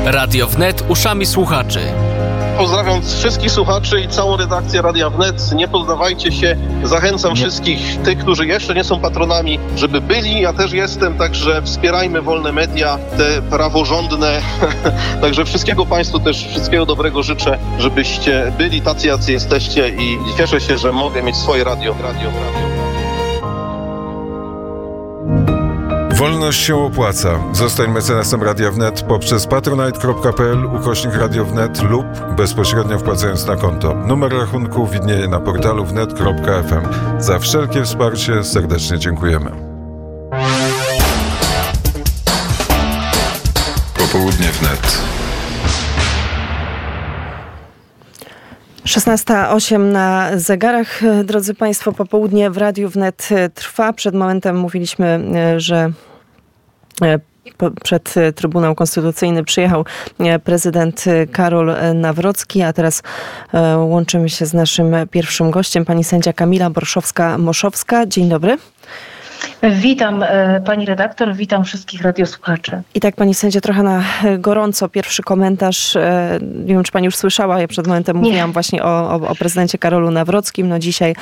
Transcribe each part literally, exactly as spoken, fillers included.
Radio Wnet uszami słuchaczy. Pozdrawiam wszystkich słuchaczy i całą redakcję Radia Wnet. Nie poddawajcie się. Zachęcam nie. wszystkich tych, którzy jeszcze nie są patronami, żeby byli. Ja też jestem, także wspierajmy wolne media, te praworządne. Także wszystkiego Państwu też, wszystkiego dobrego życzę, żebyście byli tacy, jacy jesteście i cieszę się, że mogę mieć swoje radio. radio, radio. Wolność się opłaca. Zostań mecenasem Radia Wnet poprzez patronite.pl ukośnik Radio Wnet lub bezpośrednio wpłacając na konto. Numer rachunku widnieje na portalu wnet kropka f m. Za wszelkie wsparcie serdecznie dziękujemy. Popołudnie Wnet. szesnasta osiem na zegarach. Drodzy Państwo, popołudnie w Radiu Wnet trwa. Przed momentem mówiliśmy, że przed Trybunał Konstytucyjny przyjechał prezydent Karol Nawrocki, a teraz łączymy się z naszym pierwszym gościem, pani sędzia Kamila Borszowska-Moszowska. Dzień dobry. Witam pani redaktor, witam wszystkich radiosłuchaczy. I tak pani sędzia, trochę na gorąco pierwszy komentarz. Nie wiem, czy pani już słyszała, ja przed momentem mówiłam Nie. właśnie o, o, o prezydencie Karolu Nawrockim. No dzisiaj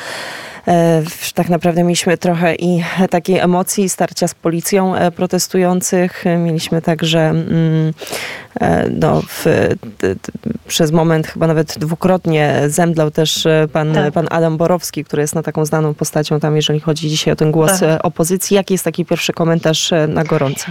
e, tak naprawdę mieliśmy trochę i takiej emocji, starcia z policją e, protestujących. Mieliśmy także mm, e, no, w, t, t, przez moment chyba nawet dwukrotnie zemdlał też pan, tak. pan Adam Borowski, który jest no, taką znaną postacią tam, jeżeli chodzi dzisiaj o ten głos tak. opozycji. Jaki jest taki pierwszy komentarz na gorąco?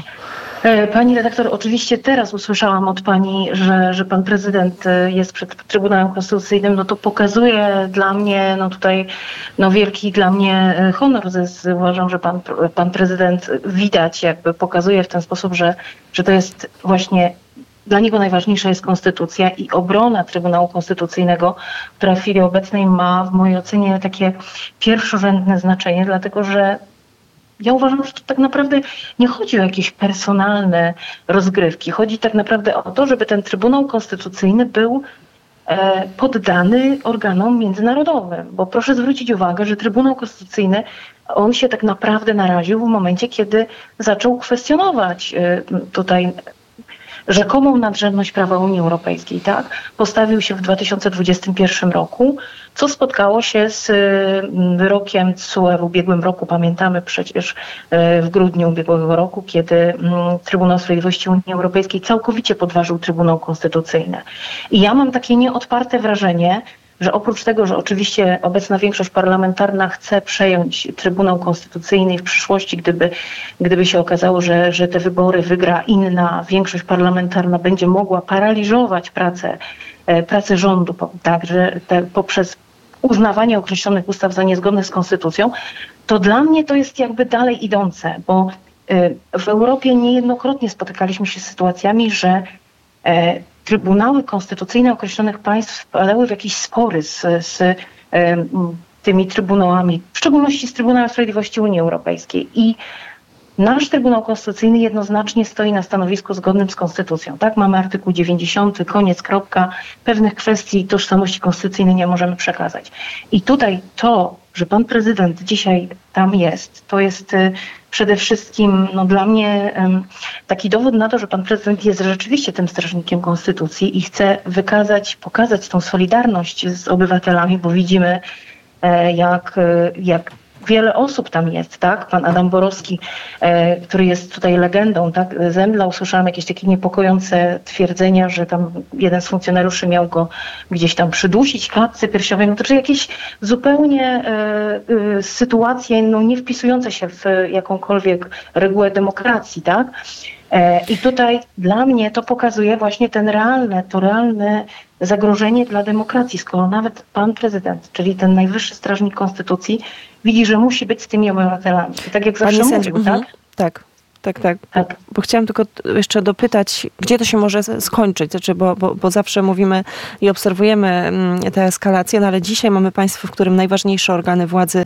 Pani redaktor, oczywiście teraz usłyszałam od pani, że, że pan prezydent jest przed Trybunałem Konstytucyjnym. No to pokazuje dla mnie, no tutaj no wielki dla mnie honor. Uważam, że pan, pan prezydent widać jakby pokazuje w ten sposób, że, że to jest właśnie dla niego najważniejsza jest konstytucja i obrona Trybunału Konstytucyjnego, która w chwili obecnej ma w mojej ocenie takie pierwszorzędne znaczenie, dlatego że ja uważam, że to tak naprawdę nie chodzi o jakieś personalne rozgrywki. Chodzi tak naprawdę o to, żeby ten Trybunał Konstytucyjny był e, poddany organom międzynarodowym. Bo proszę zwrócić uwagę, że Trybunał Konstytucyjny, on się tak naprawdę naraził w momencie, kiedy zaczął kwestionować e, tutaj rzekomą nadrzędność prawa Unii Europejskiej, tak? Postawił się w dwa tysiące dwudziestym pierwszym roku, co spotkało się z wyrokiem T S U E w ubiegłym roku. Pamiętamy przecież w grudniu ubiegłego roku, kiedy Trybunał Sprawiedliwości Unii Europejskiej całkowicie podważył Trybunał Konstytucyjny. I ja mam takie nieodparte wrażenie, że oprócz tego, że oczywiście obecna większość parlamentarna chce przejąć Trybunał Konstytucyjny i w przyszłości, gdyby, gdyby się okazało, że, że te wybory wygra inna większość parlamentarna, będzie mogła paraliżować pracę, pracę rządu, tak, że te, poprzez uznawanie określonych ustaw za niezgodne z konstytucją, to dla mnie to jest jakby dalej idące, bo w Europie niejednokrotnie spotykaliśmy się z sytuacjami, że Trybunały konstytucyjne określonych państw wpadały w jakieś spory z, z y, tymi trybunałami, w szczególności z Trybunałem Sprawiedliwości Unii Europejskiej. I nasz Trybunał Konstytucyjny jednoznacznie stoi na stanowisku zgodnym z konstytucją. Tak, mamy artykuł dziewięćdziesiąty, koniec, kropka. Pewnych kwestii tożsamości konstytucyjnej nie możemy przekazać. I tutaj to, że pan prezydent dzisiaj tam jest, to jest y, przede wszystkim no, dla mnie um, taki dowód na to, że pan prezydent jest rzeczywiście tym strażnikiem konstytucji i chce wykazać, pokazać tą solidarność z obywatelami, bo widzimy e, jak, jak wiele osób tam jest, tak? Pan Adam Borowski, e, który jest tutaj legendą, tak? Zemdlał, usłyszałam jakieś takie niepokojące twierdzenia, że tam jeden z funkcjonariuszy miał go gdzieś tam przydusić w klatce piersiowej. No to czy jakieś zupełnie e, e, sytuacje no, nie wpisujące się w jakąkolwiek regułę demokracji, tak? E, I tutaj dla mnie to pokazuje właśnie ten realne, to realne zagrożenie dla demokracji, skoro nawet pan prezydent, czyli ten najwyższy strażnik konstytucji, widzi, że musi być z tymi obywatelami. I tak jak zawsze Pani mówił, sędzia, tak? Tak. Tak, tak. tak. Bo chciałam tylko jeszcze dopytać, gdzie to się może skończyć? Znaczy, bo, bo, bo zawsze mówimy i obserwujemy tę eskalację, no ale dzisiaj mamy państwo, w którym najważniejsze organy władzy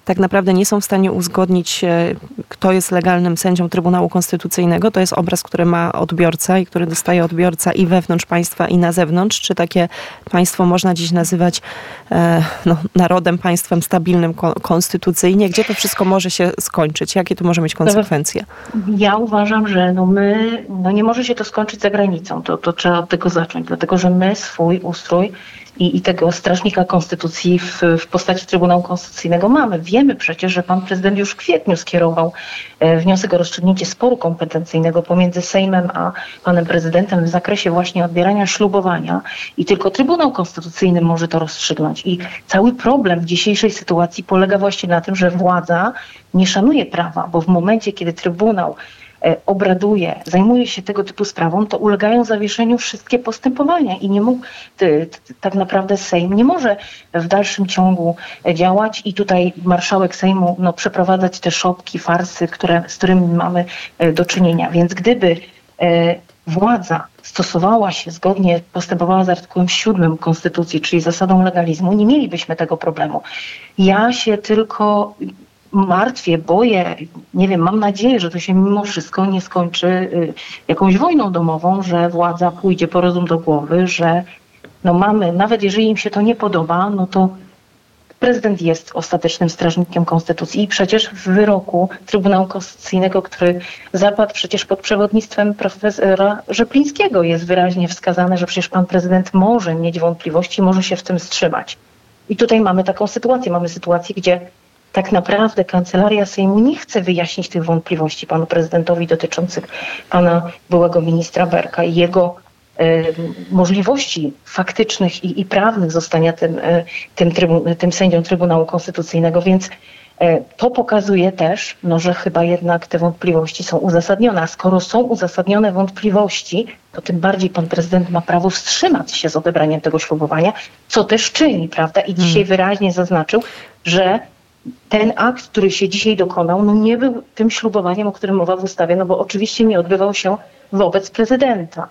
tak naprawdę nie są w stanie uzgodnić, kto jest legalnym sędzią Trybunału Konstytucyjnego. To jest obraz, który ma odbiorca i który dostaje odbiorca i wewnątrz państwa, i na zewnątrz. Czy takie państwo można dziś nazywać e, no, narodem, państwem stabilnym ko- konstytucyjnie? Gdzie to wszystko może się skończyć? Jakie to może mieć konsekwencje? Ja uważam, że no my, no nie może się to skończyć za granicą. To, to trzeba od tego zacząć, dlatego że my swój ustrój I, i tego strażnika konstytucji w, w postaci Trybunału Konstytucyjnego mamy. Wiemy przecież, że pan prezydent już w kwietniu skierował e, wniosek o rozstrzygnięcie sporu kompetencyjnego pomiędzy Sejmem a panem prezydentem w zakresie właśnie odbierania ślubowania i tylko Trybunał Konstytucyjny może to rozstrzygnąć. I cały problem w dzisiejszej sytuacji polega właśnie na tym, że władza nie szanuje prawa, bo w momencie, kiedy Trybunał obraduje, zajmuje się tego typu sprawą, to ulegają zawieszeniu wszystkie postępowania i nie mógł, ty, ty, tak naprawdę Sejm nie może w dalszym ciągu działać i tutaj marszałek Sejmu no, przeprowadzać te szopki, farsy, które, z którymi mamy do czynienia. Więc gdyby e, władza stosowała się zgodnie, postępowała z artykułem siódmym Konstytucji, czyli zasadą legalizmu, nie mielibyśmy tego problemu. Ja się tylko martwię, boję, nie wiem, mam nadzieję, że to się mimo wszystko nie skończy y, jakąś wojną domową, że władza pójdzie po rozum do głowy, że no mamy, nawet jeżeli im się to nie podoba, no to prezydent jest ostatecznym strażnikiem konstytucji i przecież w wyroku Trybunału Konstytucyjnego, który zapadł przecież pod przewodnictwem profesora Rzeplińskiego, jest wyraźnie wskazane, że przecież pan prezydent może mieć wątpliwości, może się w tym wstrzymać. I tutaj mamy taką sytuację, mamy sytuację, gdzie tak naprawdę Kancelaria Sejmu nie chce wyjaśnić tych wątpliwości panu prezydentowi dotyczących pana byłego ministra Berka i jego e, możliwości faktycznych i, i prawnych zostania tym, e, tym, trybu, tym sędzią Trybunału Konstytucyjnego, więc e, to pokazuje też, no, że chyba jednak te wątpliwości są uzasadnione, a skoro są uzasadnione wątpliwości, to tym bardziej pan prezydent ma prawo wstrzymać się z odebraniem tego ślubowania, co też czyni, prawda? I dzisiaj wyraźnie zaznaczył, że ten akt, który się dzisiaj dokonał, no nie był tym ślubowaniem, o którym mowa w ustawie, no bo oczywiście nie odbywał się wobec prezydenta.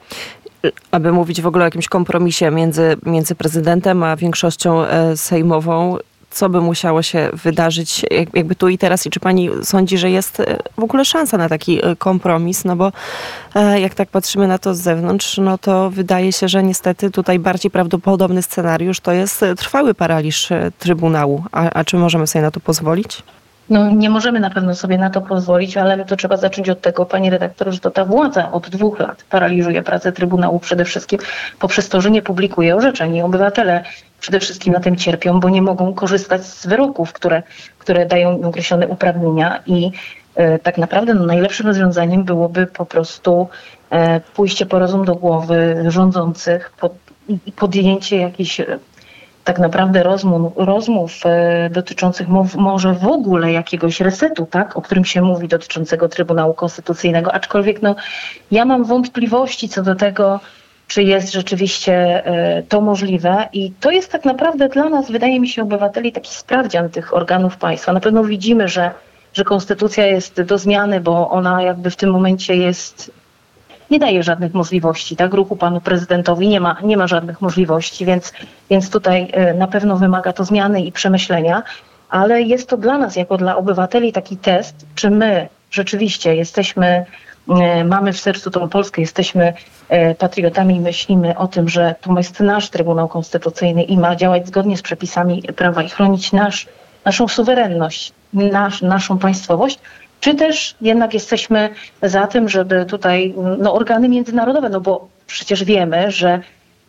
Aby mówić w ogóle o jakimś kompromisie między, między prezydentem a większością sejmową, co by musiało się wydarzyć jakby tu i teraz i czy pani sądzi, że jest w ogóle szansa na taki kompromis? No bo jak tak patrzymy na to z zewnątrz, no to wydaje się, że niestety tutaj bardziej prawdopodobny scenariusz to jest trwały paraliż Trybunału. A, a czy możemy sobie na to pozwolić? No nie możemy na pewno sobie na to pozwolić, ale to trzeba zacząć od tego, pani redaktor, że to ta władza od dwóch lat paraliżuje pracę Trybunału przede wszystkim poprzez to, że nie publikuje orzeczeń i obywatele przede wszystkim na tym cierpią, bo nie mogą korzystać z wyroków, które, które dają im określone uprawnienia i e, tak naprawdę no, najlepszym rozwiązaniem byłoby po prostu e, pójście po rozum do głowy rządzących pod, i podjęcie jakichś tak naprawdę rozmów, rozmów e, dotyczących mów, może w ogóle jakiegoś resetu, tak, o którym się mówi, dotyczącego Trybunału Konstytucyjnego. Aczkolwiek no, ja mam wątpliwości co do tego, czy jest rzeczywiście e, to możliwe. I to jest tak naprawdę dla nas, wydaje mi się, obywateli, taki sprawdzian tych organów państwa. Na pewno widzimy, że, że konstytucja jest do zmiany, bo ona jakby w tym momencie jest... nie daje żadnych możliwości, tak? Ruchu panu prezydentowi nie ma, nie ma żadnych możliwości, więc, więc tutaj na pewno wymaga to zmiany i przemyślenia, ale jest to dla nas, jako dla obywateli taki test, czy my rzeczywiście jesteśmy, mamy w sercu tą Polskę, jesteśmy patriotami i myślimy o tym, że to jest nasz Trybunał Konstytucyjny i ma działać zgodnie z przepisami prawa i chronić nasz, naszą suwerenność, nasz, naszą państwowość, czy też jednak jesteśmy za tym, żeby tutaj no, organy międzynarodowe, no bo przecież wiemy, że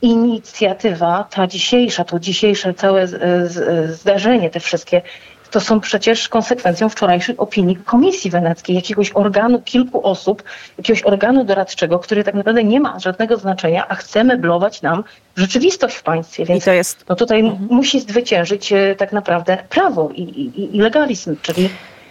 inicjatywa ta dzisiejsza, to dzisiejsze całe z, z, zdarzenie, te wszystkie, to są przecież konsekwencją wczorajszej opinii Komisji Weneckiej, jakiegoś organu kilku osób, jakiegoś organu doradczego, który tak naprawdę nie ma żadnego znaczenia, a chce meblować nam rzeczywistość w państwie. Więc I to jest... no, tutaj mhm. musi zwyciężyć tak naprawdę prawo i, i, i legalizm, czyli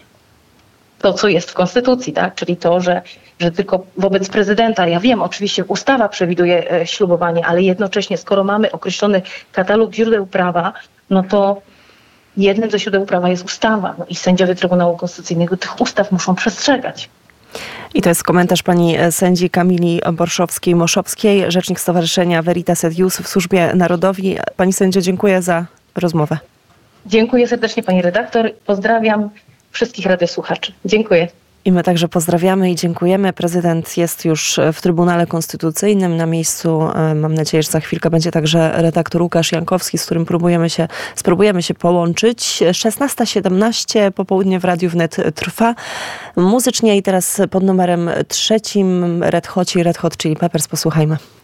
to, co jest w Konstytucji, tak? Czyli to, że, że tylko wobec prezydenta, ja wiem, oczywiście ustawa przewiduje e, ślubowanie, ale jednocześnie, skoro mamy określony katalog źródeł prawa, no to jednym ze źródeł prawa jest ustawa. No i sędziowie Trybunału Konstytucyjnego tych ustaw muszą przestrzegać. I to jest komentarz pani sędzi Kamili Borszowskiej-Moszowskiej, rzecznik Stowarzyszenia Veritas et Ius w Służbie Narodowi. Pani sędzio, dziękuję za rozmowę. Dziękuję serdecznie pani redaktor. Pozdrawiam wszystkich radiosłuchaczy. Dziękuję. I my także pozdrawiamy i dziękujemy. Prezydent jest już w Trybunale Konstytucyjnym. Na miejscu, mam nadzieję, że za chwilkę będzie także redaktor Łukasz Jankowski, z którym próbujemy się, spróbujemy się połączyć. szesnasta siedemnaście, popołudnie w Radiu Wnet trwa. Muzycznie i teraz pod numerem trzecim Red Hot i Red Hot Chili Peppers posłuchajmy.